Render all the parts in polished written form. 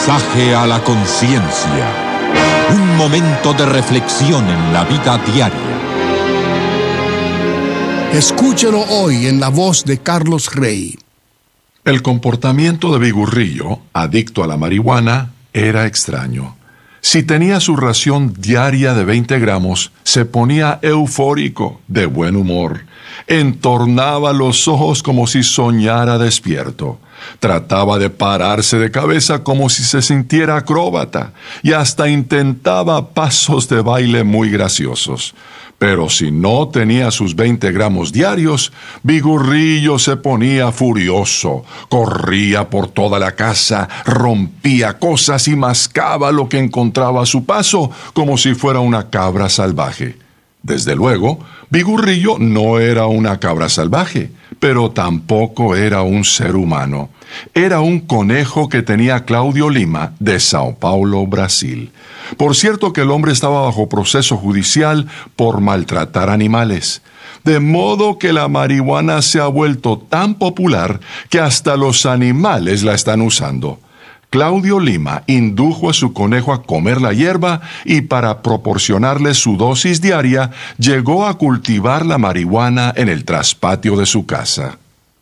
Mensaje a la conciencia. Un momento de reflexión en la vida diaria. Escúchelo hoy en la voz de Carlos Rey. El comportamiento de Vigurrillo, adicto a la marihuana, era extraño. Si tenía su ración diaria de 20 gramos, se ponía eufórico, de buen humor. Entornaba los ojos como si soñara despierto. Trataba de pararse de cabeza como si se sintiera acróbata y hasta intentaba pasos de baile muy graciosos. Pero si no tenía sus 20 gramos diarios, Vigurrillo se ponía furioso, corría por toda la casa, rompía cosas y mascaba lo que encontraba a su paso como si fuera una cabra salvaje. Desde luego, Vigurrillo no era una cabra salvaje, pero tampoco era un ser humano. Era un conejo que tenía Claudio Lima, de Sao Paulo, Brasil. Por cierto que el hombre estaba bajo proceso judicial por maltratar animales. De modo que la marihuana se ha vuelto tan popular que hasta los animales la están usando. Claudio Lima indujo a su conejo a comer la hierba y para proporcionarle su dosis diaria, llegó a cultivar la marihuana en el traspatio de su casa.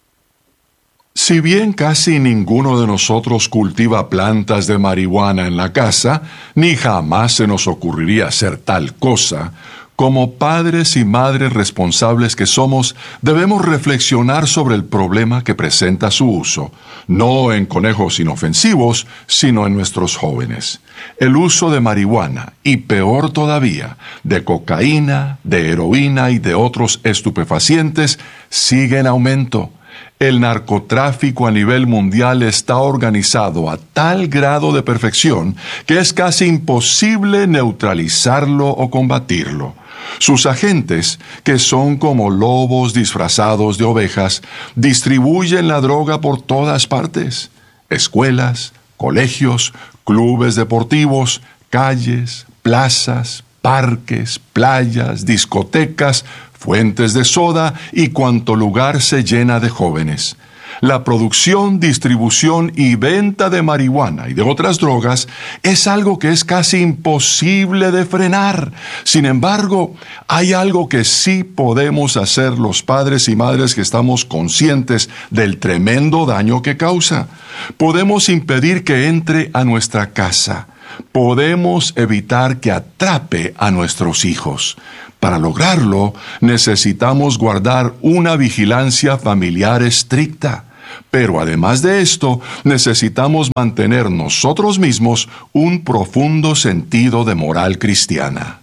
Si bien casi ninguno de nosotros cultiva plantas de marihuana en la casa, ni jamás se nos ocurriría hacer tal cosa, como padres y madres responsables que somos, debemos reflexionar sobre el problema que presenta su uso, no en conejos inofensivos, sino en nuestros jóvenes. El uso de marihuana, y peor todavía, de cocaína, de heroína y de otros estupefacientes, sigue en aumento. El narcotráfico a nivel mundial está organizado a tal grado de perfección que es casi imposible neutralizarlo o combatirlo. Sus agentes, que son como lobos disfrazados de ovejas, distribuyen la droga por todas partes. Escuelas, colegios, clubes deportivos, calles, plazas, parques, playas, discotecas, fuentes de soda y cuanto lugar se llena de jóvenes. La producción, distribución y venta de marihuana y de otras drogas es algo que es casi imposible de frenar. Sin embargo, hay algo que sí podemos hacer los padres y madres que estamos conscientes del tremendo daño que causa. Podemos impedir que entre a nuestra casa. Podemos evitar que atrape a nuestros hijos. Para lograrlo, necesitamos guardar una vigilancia familiar estricta. Pero además de esto, necesitamos mantener nosotros mismos un profundo sentido de moral cristiana.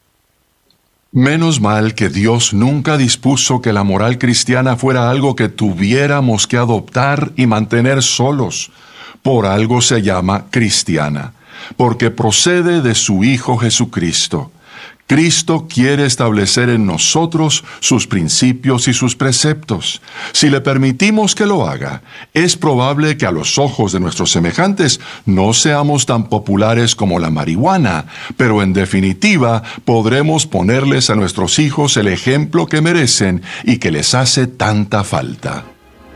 Menos mal que Dios nunca dispuso que la moral cristiana fuera algo que tuviéramos que adoptar y mantener solos. Por algo se llama cristiana, porque procede de su Hijo Jesucristo. Cristo quiere establecer en nosotros sus principios y sus preceptos. Si le permitimos que lo haga, es probable que a los ojos de nuestros semejantes no seamos tan populares como la marihuana, pero en definitiva podremos ponerles a nuestros hijos el ejemplo que merecen y que les hace tanta falta.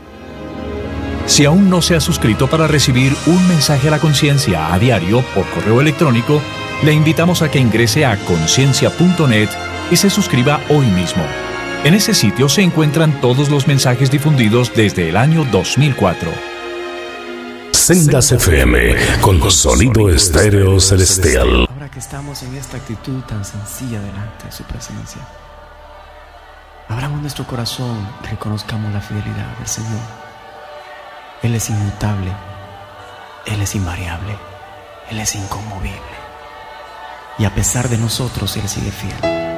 Si aún no se ha suscrito para recibir un mensaje a la conciencia a diario por correo electrónico, le invitamos a que ingrese a conciencia.net y se suscriba hoy mismo. En ese sitio se encuentran todos los mensajes difundidos desde el año 2004. Sendas FM, con sonido estéreo celestial. Ahora que estamos en esta actitud tan sencilla delante de su presencia, abramos nuestro corazón y reconozcamos la fidelidad del Señor. Él es inmutable, Él es invariable, Él es inconmovible. Y a pesar de nosotros, Él sigue fiel.